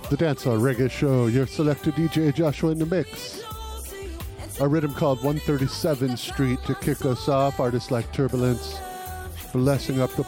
The Dancehall Reggae Show, your selected DJ Joshua in the mix. A rhythm called 137th Street to kick us off. Artists like Turbulence, blessing up the